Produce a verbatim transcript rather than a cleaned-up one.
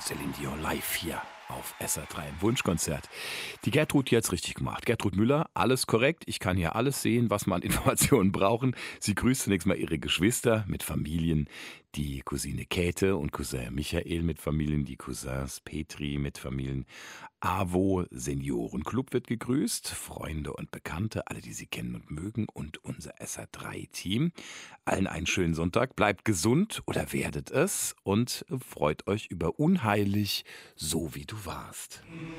Celine Dion live hier auf S R drei im Wunschkonzert. Die Gertrud jetzt richtig gemacht. Gertrud Müller, alles korrekt. Ich kann hier alles sehen, was man an Informationen brauchen. Sie grüßt zunächst mal ihre Geschwister mit Familien. Die Cousine Käthe und Cousin Michael mit Familien. Die Cousins Petri mit Familien. AWO Seniorenclub wird gegrüßt. Freunde und Bekannte, alle, die sie kennen und mögen. Und unser S R drei Team. Allen einen schönen Sonntag. Bleibt gesund oder werdet es. Und freut euch über Unheilig, so wie du warst.